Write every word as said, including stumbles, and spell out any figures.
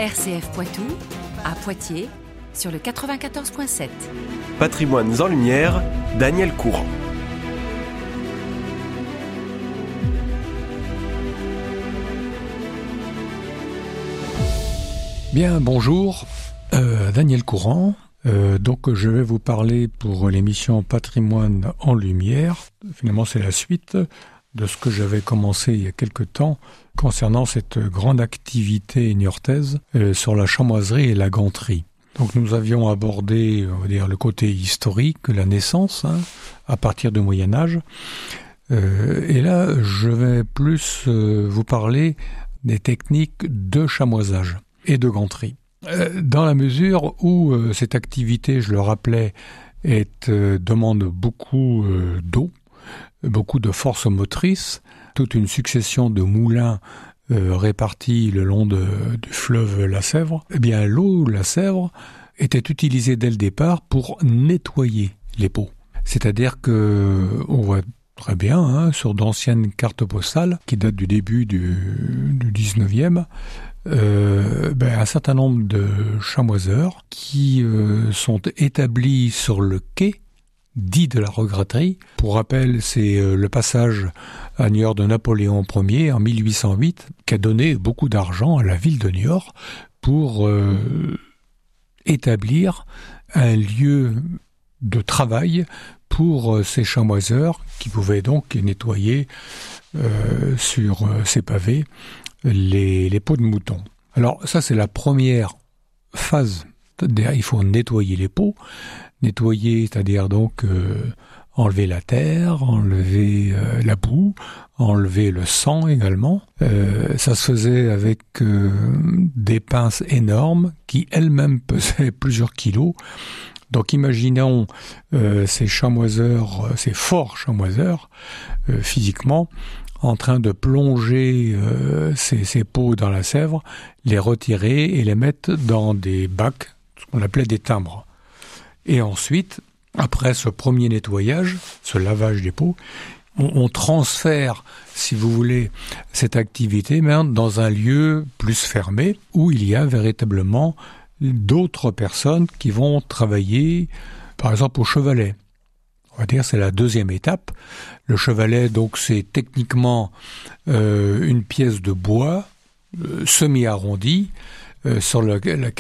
R C F Poitou, à Poitiers, sur le quatre-vingt-quatorze virgule sept. Patrimoines en lumière, Daniel Courant. Bien, bonjour, euh, Daniel Courant. Euh, donc je vais vous parler pour l'émission Patrimoine en lumière. Finalement, c'est la suite de ce que j'avais commencé il y a quelque temps concernant cette grande activité niortaise euh, sur la chamoiserie et la ganterie. Donc nous avions abordé, on va dire, le côté historique, la naissance, hein, à partir du Moyen-Âge. Euh, et là, je vais plus euh, vous parler des techniques de chamoisage et de ganterie. Euh, dans la mesure où euh, cette activité, je le rappelais, est, euh, demande beaucoup euh, d'eau, beaucoup de force motrice, toute une succession de moulins euh, répartis le long de, du fleuve La Sèvre, eh bien l'eau La Sèvre était utilisée dès le départ pour nettoyer les pots. C'est-à-dire que on voit très bien hein, sur d'anciennes cartes postales qui datent du début du, du dix-neuvième, Euh, ben, un certain nombre de chamoiseurs qui euh, sont établis sur le quai dit de la regretterie. Pour rappel, c'est euh, le passage à Niort de Napoléon Ier en mille huit cent huit qui a donné beaucoup d'argent à la ville de Niort pour euh, établir un lieu de travail pour euh, ces chamoiseurs qui pouvaient donc nettoyer euh, sur euh, ces pavés Les, les peaux de mouton. Alors ça c'est la première phase. Il faut nettoyer les peaux. Nettoyer, c'est-à-dire donc euh, enlever la terre, enlever euh, la boue, enlever le sang également. Euh, ça se faisait avec euh, des pinces énormes qui elles-mêmes pesaient plusieurs kilos. Donc imaginons euh, ces chamoiseurs, ces forts chamoiseurs euh, physiquement, en train de plonger euh, ces, ces pots dans la Sèvre, les retirer et les mettre dans des bacs, ce qu'on appelait des timbres. Et ensuite, après ce premier nettoyage, ce lavage des pots, on, on transfère, si vous voulez, cette activité mais dans un lieu plus fermé, où il y a véritablement d'autres personnes qui vont travailler, par exemple au chevalet. On va dire c'est la deuxième étape. Le chevalet, donc, c'est techniquement euh, une pièce de bois euh, semi-arrondie euh, sur le, laquelle